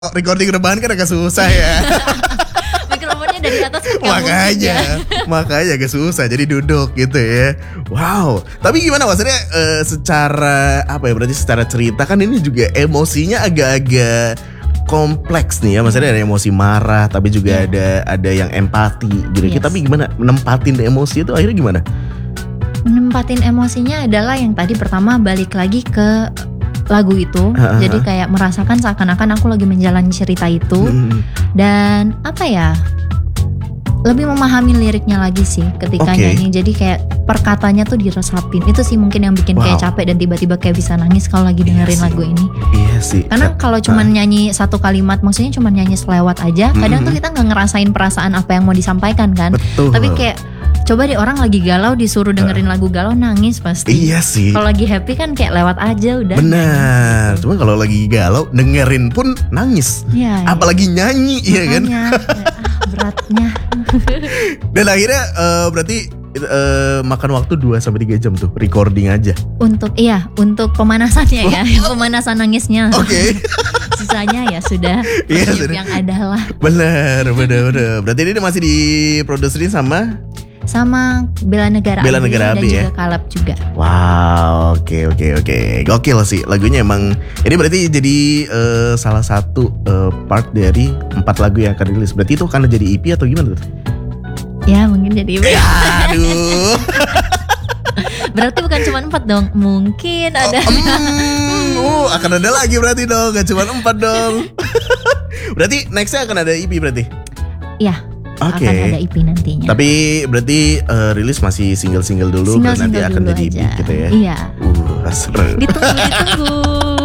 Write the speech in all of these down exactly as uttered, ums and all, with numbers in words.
Recording rebahan kan agak susah ya. Mikrofonnya dari atas kan gak Makanya, mungkin ya. makanya agak susah. Jadi duduk gitu ya. Wow. Tapi gimana maksudnya uh, secara apa ya? Berarti secara cerita kan ini juga emosinya agak-agak kompleks nih ya. Maksudnya ada emosi marah, tapi juga Yeah. ada ada yang empati gitu. Yes. Tapi gimana menempatin emosi itu akhirnya gimana? Menempatin emosinya adalah yang tadi pertama balik lagi ke lagu itu. Ha, ha, Jadi ha. kayak merasakan seakan-akan aku lagi menjalani cerita itu. Hmm. Dan apa ya, lebih memahami liriknya lagi sih ketika Oke. nyanyi. Jadi kayak perkatanya tuh diresapin. Itu sih mungkin yang bikin kayak Wow. capek dan tiba-tiba kayak bisa nangis kalau lagi Iya dengerin sih. lagu ini. Iya sih. Karena kalau cuman nyanyi satu kalimat, maksudnya cuman nyanyi selewat aja, kadang Mhm. tuh kita nggak ngerasain perasaan apa yang mau disampaikan kan. Betul. Tapi kayak coba deh orang lagi galau disuruh dengerin lagu galau, nangis pasti. Iya sih. Kalau lagi happy kan kayak lewat aja udah. Benar. Cuma kalau lagi galau dengerin pun nangis. Iya. Apalagi nyanyi ya kan. Makanya, kayak, ah, beratnya. Dan akhirnya eh, berarti eh, makan waktu dua sampai tiga jam tuh recording aja. Untuk iya, untuk pemanasannya ya, pemanasan nangisnya. Oke. Sisanya ya sudah Iya, nasib sudah. yang ada lah. Benar, benar, benar. Berarti ini masih diproduserin sama. Sama Bela Negara Bela Abi Negara dan Abi ya? juga Kalab juga. Wow, oke oke oke. Gokil sih lagunya emang. Ini berarti jadi eh, salah satu eh, part dari empat lagu yang akan rilis. Berarti itu akan jadi E P atau gimana tuh? Ya mungkin jadi Ya, aduh. berarti bukan cuma empat dong, mungkin ada. Hmm, oh, akan ada lagi berarti dong, gak cuma empat dong. Berarti nextnya akan ada E P berarti. Ya, Oke. akan ada E P nantinya. Tapi berarti eh, rilis masih single-single dulu, baru nanti Single-single akan dulu jadi E P aja. gitu ya. Iya. Uh, seru. Ditunggu, ditunggu.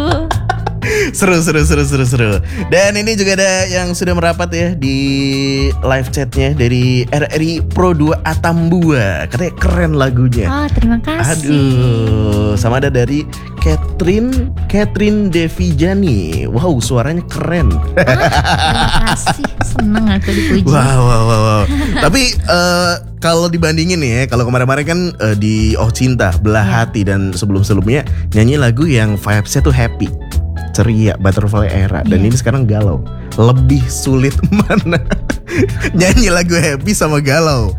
seru, seru, seru, seru, seru. Dan ini juga ada yang sudah merapat ya di live chatnya dari R R I Pro dua Atambua. Katanya keren lagunya. Oh, terima kasih. Aduh, sama ada dari Catherine Catherine Devijani. Wow, suaranya keren. Terima kasih, seneng aku dipuji. Wow, wow, wow, wow. Tapi eh, kalau dibandingin nih ya, kalau kemarin-kemarin kan eh, di Oh Cinta, Belah Ya. Hati dan sebelum-sebelumnya nyanyi lagu yang vibes-nya tuh happy, ceria, Butterfly Era. Dan Iya. ini sekarang galau. Lebih sulit mana? Nyanyi lagu happy sama galau.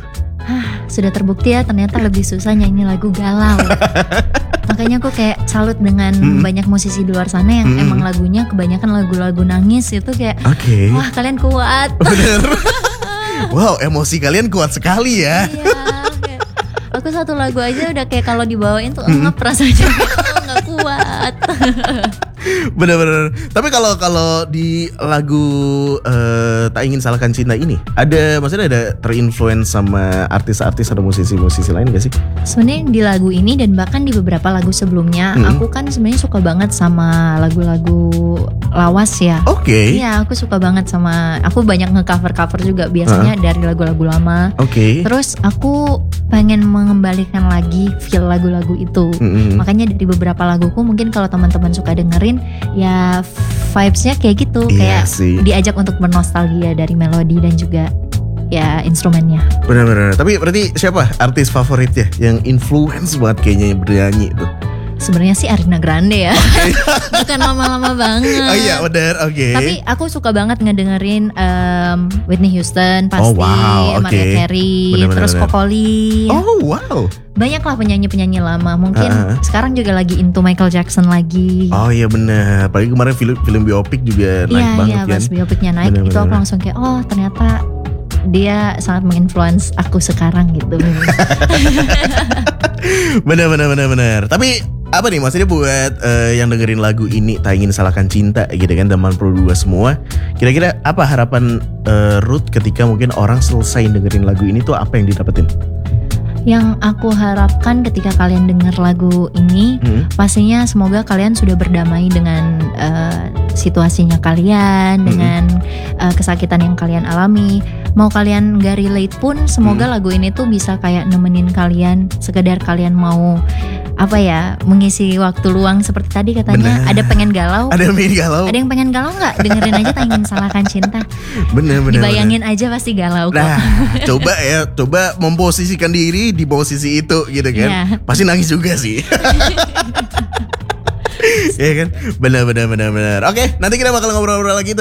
Sudah terbukti ya, ternyata lebih susah nyanyi lagu galau. Makanya aku kayak salut dengan Mm. banyak musisi di luar sana yang Mm. emang lagunya kebanyakan lagu-lagu nangis itu kayak Oke. wah kalian kuat. Bener. Wow, emosi kalian kuat sekali ya. Iya, kayak, aku satu lagu aja udah kayak kalau dibawain tuh Mm. ngep rasanya, oh, nggak kuat. Bener-bener. Tapi kalau kalau di lagu eh, Tak Ingin Salahkan Cinta ini, ada maksudnya ada terinfluence sama artis-artis atau musisi-musisi lain gak sih? Sebenarnya di lagu ini dan bahkan di beberapa lagu sebelumnya, Mm. aku kan sebenarnya suka banget sama lagu-lagu lawas ya. Oke. Iya, aku suka banget sama, aku banyak nge-cover-cover juga biasanya dari lagu-lagu lama. Oke. Terus aku pengen mengembalikan lagi feel lagu-lagu itu. Mm-mm. Makanya dari beberapa laguku mungkin kalau teman-teman suka dengerin ya vibes-nya kayak gitu, Iya kayak sih. diajak untuk bernostalgia dari melodi dan juga ya instrumennya. Bener-bener. Tapi berarti siapa artis favoritnya yang influence banget kayaknya yang bernyanyi itu? Sebenarnya sih Ariana Grande ya. Bukan lama-lama banget. Oh iya bener, oke. Tapi aku suka banget ngedengerin em, Whitney Houston pasti, Oh, wow, oke. Mariah Carey, Bener-bener, terus bener. Kokoli. Oh wow. Banyak lah penyanyi-penyanyi lama. Mungkin Ah, ah. sekarang juga lagi into Michael Jackson lagi. Oh iya bener. Apalagi kemarin film film biopik juga naik Iya banget iya kan. pas biopiknya naik Bener, itu aku bener. langsung kayak oh ternyata dia sangat menginfluence aku sekarang gitu. Bener bener bener bener. Tapi apa nih maksudnya buat eh, yang dengerin lagu ini Tak Ingin Salahkan Cinta gitu kan teman Pro dua semua. Kira-kira apa harapan eh, Ruth ketika mungkin orang selesai dengerin lagu ini tuh apa yang didapetin? Yang aku harapkan ketika kalian dengar lagu ini, Hmm. pastinya semoga kalian sudah berdamai dengan eh, situasinya kalian, Mm-mm. dengan eh, kesakitan yang kalian alami. Mau kalian gak relate pun, semoga Mm. lagu ini tuh bisa kayak nemenin kalian. Sekedar kalian mau apa ya, mengisi waktu luang seperti tadi katanya. Bener. Ada pengen galau, Ada yang main galau? ada yang pengen galau nggak? Dengerin aja Tak Ingin Salahkan Cinta. Bener bener. Dibayangin aja pasti galau kok. Nah, coba ya, coba memposisikan diri di posisi itu gitu kan. Iya. Pasti nangis juga sih. Iya kan? Benar benar benar benar. Oke, nanti kita bakal ngobrol-ngobrol lagi